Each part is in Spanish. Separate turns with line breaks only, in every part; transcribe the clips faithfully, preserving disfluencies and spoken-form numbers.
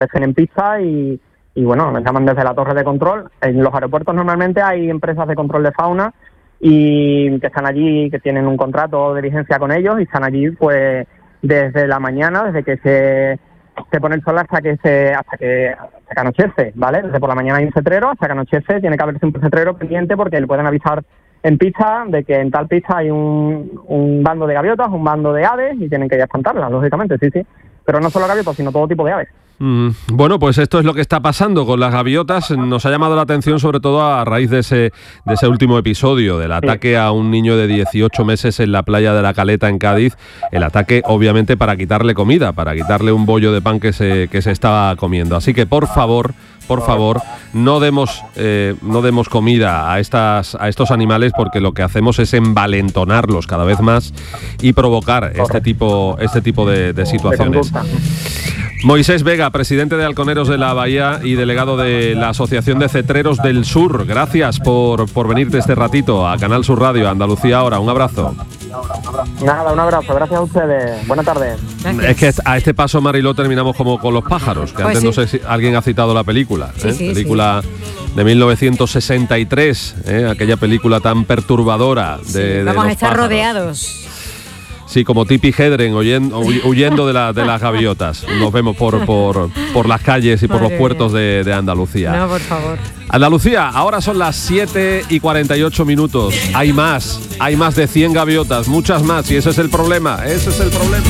aparecen en pista y, y bueno, nos llaman desde la torre de control. En los aeropuertos normalmente hay empresas de control de fauna y que están allí, que tienen un contrato de licencia con ellos y están allí pues desde la mañana, desde que se, se pone el sol hasta que se hasta que, hasta que anochece, ¿vale? Desde por la mañana hay un cetrero, hasta que anochece tiene que haber siempre un cetrero pendiente porque le pueden avisar en pista de que en tal pista hay un, un bando de gaviotas, un bando de aves y tienen que ir a espantarlas, lógicamente, sí, sí. Pero no solo gaviotas, sino todo tipo de aves.
Mm, bueno, pues esto es lo que está pasando con las gaviotas. Nos ha llamado la atención sobre todo a raíz de ese, de ese último episodio, del ataque sí. a un niño de dieciocho meses en la playa de La Caleta, en Cádiz. El ataque, obviamente, para quitarle comida, para quitarle un bollo de pan que se, que se estaba comiendo. Así que, por favor... Por favor, no demos eh, no demos comida a estas a estos animales porque lo que hacemos es envalentonarlos cada vez más y provocar este tipo este tipo de, de situaciones. Moisés Vega, presidente de Halconeros de la Bahía y delegado de la Asociación de Cetreros del Sur, gracias por, por venirte este ratito a Canal Sur Radio, Andalucía Ahora. Un abrazo.
Nada, un abrazo, gracias a ustedes. Buenas tardes.
Gracias. Es que a este paso, Mariló, terminamos como con los pájaros, que pues antes sí. no sé si alguien ha citado la película. Sí, ¿eh? sí, película sí. de mil novecientos sesenta y tres, ¿eh? Aquella película tan perturbadora de, sí, de
vamos
los
a estar
pájaros.
rodeados.
Sí, como Tippi Hedren huyendo, huyendo de, la, de las gaviotas. Nos vemos por, por, por las calles y por Madre los puertos de, de Andalucía.
No, por favor.
Andalucía, ahora son las siete y cuarenta y ocho minutos. Hay más, hay más de cien gaviotas, muchas más, y ese es el problema, ese es el problema.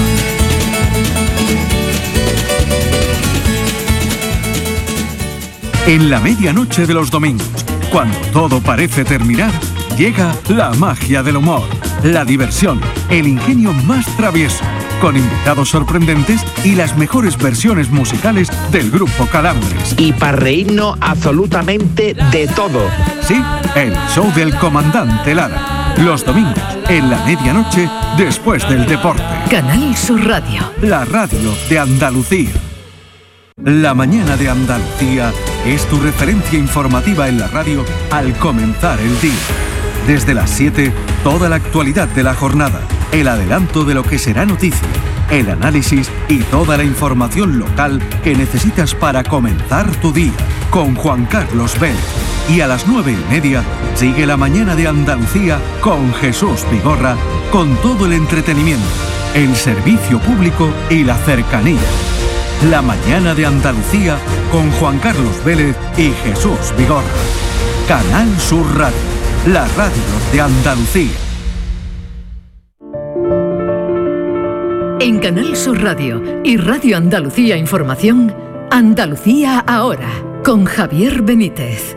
En la medianoche de los domingos, cuando todo parece terminar, llega la magia del humor, la diversión, el ingenio más travieso, con invitados sorprendentes y las mejores versiones musicales del grupo Calambres.
Y para reírnos absolutamente de todo.
Sí, el show del comandante Lara. Los domingos, en la medianoche, después del deporte.
Canal Sur Radio.
La radio de Andalucía. La mañana de Andalucía es tu referencia informativa en la radio al comenzar el día. Desde las siete, toda la actualidad de la jornada, el adelanto de lo que será noticia, el análisis y toda la información local que necesitas para comenzar tu día, con Juan Carlos Vélez. Y a las nueve y media, sigue la mañana de Andalucía con Jesús Vigorra, con todo el entretenimiento, el servicio público y la cercanía. La mañana de Andalucía con Juan Carlos Vélez y Jesús Vigorra. Canal Sur Radio, la radio de Andalucía.
En Canal Sur Radio y Radio Andalucía Información, Andalucía Ahora, con Javier Benítez.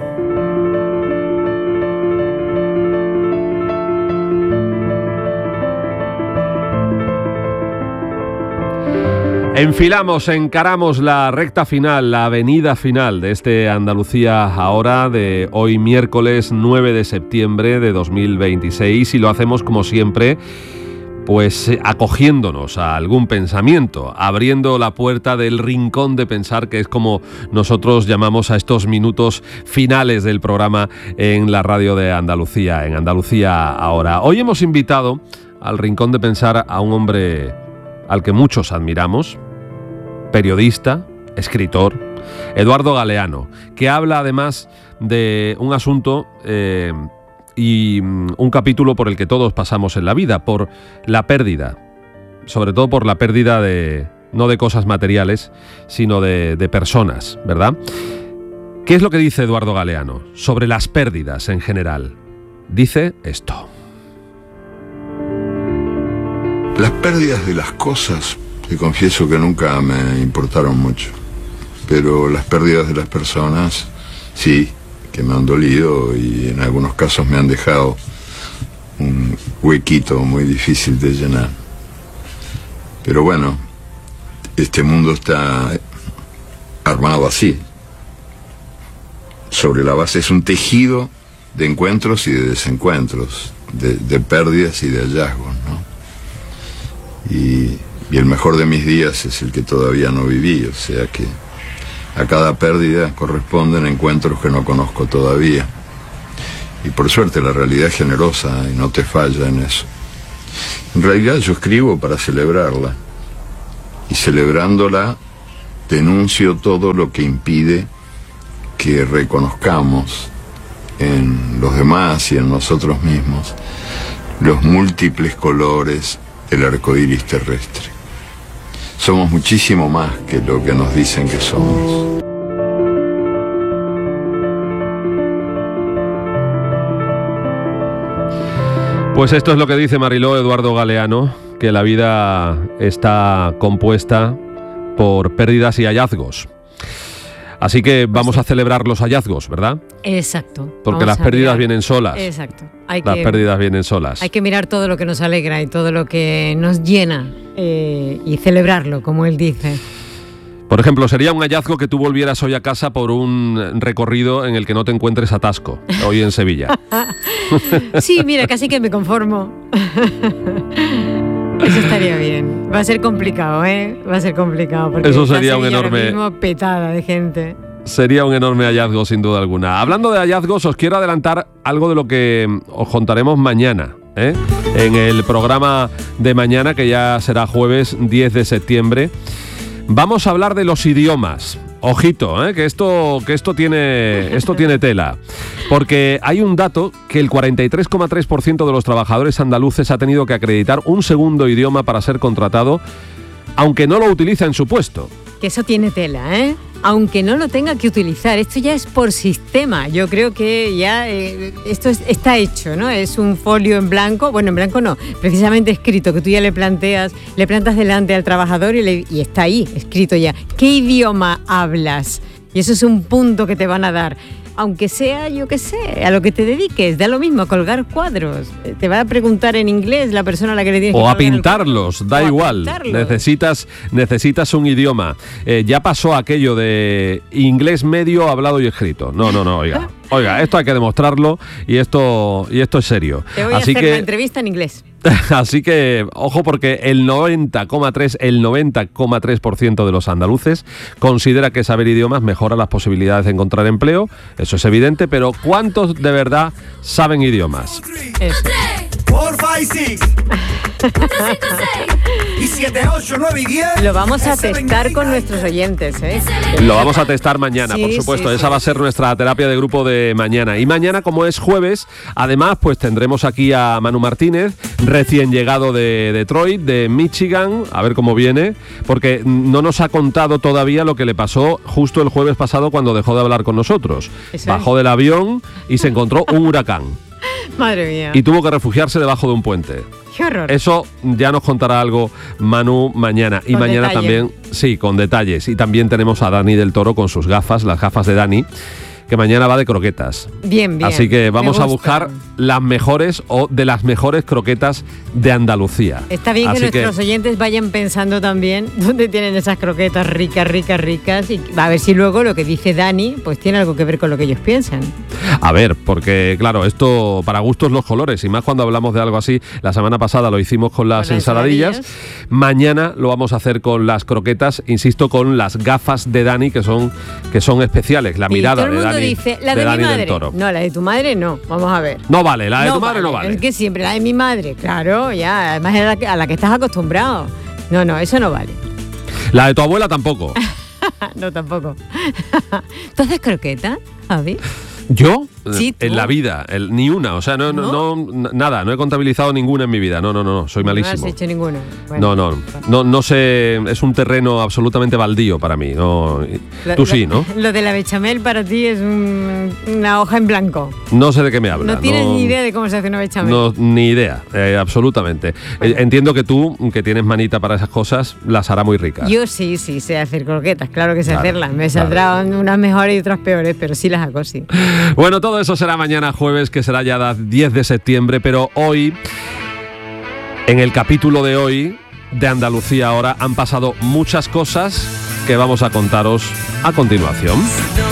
Enfilamos, encaramos la recta final, la avenida final de este Andalucía Ahora de hoy miércoles nueve de septiembre de dos mil veintiséis y lo hacemos como siempre pues acogiéndonos a algún pensamiento, abriendo la puerta del rincón de pensar, que es como nosotros llamamos a estos minutos finales del programa en la radio de Andalucía, en Andalucía Ahora. Hoy hemos invitado al rincón de pensar a un hombre al que muchos admiramos, periodista, escritor, Eduardo Galeano, que habla además de un asunto eh, y un capítulo por el que todos pasamos en la vida, por la pérdida, sobre todo por la pérdida de, no de cosas materiales, sino de, de personas, ¿verdad? ¿Qué es lo que dice Eduardo Galeano sobre las pérdidas en general? Dice esto.
Las pérdidas de las cosas, te confieso que nunca me importaron mucho, pero las pérdidas de las personas, sí, que me han dolido y en algunos casos me han dejado un huequito muy difícil de llenar. Pero bueno, este mundo está armado así. Sobre la base es un tejido de encuentros y de desencuentros, de, de pérdidas y de hallazgos, ¿no? Y, y el mejor de mis días es el que todavía no viví, o sea que a cada pérdida corresponden encuentros que no conozco todavía. Y por suerte la realidad es generosa y no te falla en eso. En realidad yo escribo para celebrarla. Y celebrándola denuncio todo lo que impide que reconozcamos en los demás y en nosotros mismos los múltiples colores del arco iris terrestre. Somos muchísimo más que lo que nos dicen que somos.
Pues esto es lo que dice Mariló Eduardo Galeano, que la vida está compuesta por pérdidas y hallazgos. Así que vamos a celebrar los hallazgos, ¿verdad?
Exacto.
Porque
Vamos
las pérdidas
mirar.
vienen solas.
Exacto. Hay
las
que,
pérdidas vienen solas.
Hay que mirar todo lo que nos alegra y todo lo que nos llena eh, y celebrarlo, como él dice.
Por ejemplo, sería un hallazgo que tú volvieras hoy a casa por un recorrido en el que no te encuentres atasco, hoy en Sevilla.
Sí, mira, casi que me conformo. Eso estaría bien. Va a ser complicado, ¿eh? Va a ser complicado. Porque
Eso sería un enorme...
ahora mismo petada de gente.
Sería un enorme hallazgo, sin duda alguna. Hablando de hallazgos, os quiero adelantar algo de lo que os contaremos mañana, ¿eh? En el programa de mañana, que ya será jueves diez de septiembre. Vamos a hablar de los idiomas. Ojito, ¿eh? que esto que esto tiene esto tiene tela, porque hay un dato que el cuarenta y tres coma tres por ciento de los trabajadores andaluces ha tenido que acreditar un segundo idioma para ser contratado, aunque no lo utiliza en su puesto.
Que eso tiene tela, ¿eh? Aunque no lo tenga que utilizar. Esto ya es por sistema. Yo creo que ya eh, esto es, está hecho, ¿no? Es un folio en blanco. Bueno, en blanco no. Precisamente escrito, que tú ya le planteas, le plantas delante al trabajador y, le, y está ahí, escrito ya. ¿Qué idioma hablas? Y eso es un punto que te van a dar. Aunque sea, yo qué sé, a lo que te dediques, da lo mismo, a colgar cuadros. Te va a preguntar en inglés la persona a la que le tienes que
O a
colgar el
pintarlos,
cuadro.
da
O a
igual.
pintarlos.
Necesitas, necesitas un idioma. Eh, ya pasó aquello de inglés medio hablado y escrito. No, no, no, oiga. Oiga, esto hay que demostrarlo y esto, y esto es serio.
Te voy a
Así
hacer
que,
la entrevista en inglés.
Así que, ojo, porque el noventa coma tres el noventa coma tres por ciento de los andaluces considera que saber idiomas mejora las posibilidades de encontrar empleo. Eso es evidente, pero ¿cuántos de verdad saben idiomas?
Eso.
Y siete, ocho, nueve y diez.
Lo vamos a testar con nuestros oyentes, ¿eh?
Lo vamos a testar mañana,
Sí,
por supuesto.
sí,
Esa
sí.
va a ser nuestra terapia de grupo de mañana. Y mañana, como es jueves, además, pues tendremos aquí a Manu Martínez, recién llegado de Detroit, de Michigan, a ver cómo viene, porque no nos ha contado todavía lo que le pasó justo el jueves pasado cuando dejó de hablar con nosotros.
Eso
Bajó
es.
del avión y se encontró un huracán.
Madre mía.
Y tuvo que refugiarse debajo de un puente.
Qué horror.
Eso ya nos contará algo Manu mañana. Y
Con
mañana
detalle.
también, sí, con detalles. Y también tenemos a Dani del Toro con sus gafas, las gafas de Dani, que mañana va de croquetas.
Bien, bien.
Así que vamos
Me
a
gusta.
buscar las mejores o de las mejores croquetas de Andalucía.
Está bien
Así
que nuestros oyentes vayan pensando también dónde tienen esas croquetas ricas, ricas, ricas. Y a ver si luego lo que dice Dani pues tiene algo que ver con lo que ellos piensan.
A ver, porque claro, esto para gustos los colores, y más cuando hablamos de algo así. La semana pasada lo hicimos con las
Con las
ensaladillas.
ensaladillas.
Mañana lo vamos a hacer con las croquetas, insisto, con las gafas de Dani, que son, que son especiales. La
Y
mirada
todo el
de
mundo
Dani,
dice, la de,
de Dani
mi
del
madre.
Toro.
No, la de tu madre no. Vamos a ver.
No vale, la de tu madre no vale.
Es que siempre la de mi madre, claro, ya. Además es a la que, a la que estás acostumbrado. No, no, eso no vale.
La de tu abuela tampoco.
No, tampoco. ¿Tú haces croquetas, Javi?
¿Yo?
Sí, tú.
En la vida, el- ni una, o sea, no, no,
¿No?
no, nada, no he contabilizado ninguna en mi vida, no, no, no, no, soy malísimo.
No has hecho ninguna.
No,
Bueno.
no, no, no sé, es un terreno absolutamente baldío para mí, no,
Lo-
tú
lo-
sí, ¿no?
Lo de la bechamel para ti es un- una hoja en blanco.
No sé de qué me hablas.
No tienes ni idea de cómo se hace una bechamel.
No, ni idea, eh, absolutamente. Eh, entiendo que tú, que tienes manita para esas cosas, las hará muy ricas.
Yo sí, sí, sé hacer croquetas, claro que sé
Claro,
hacerlas. Me
claro.
saldrán unas mejores y otras peores, pero sí las hago, sí.
Bueno, todo eso será mañana jueves, que será ya diez de septiembre, pero hoy, en el capítulo de hoy de Andalucía Ahora, han pasado muchas cosas que vamos a contaros a continuación.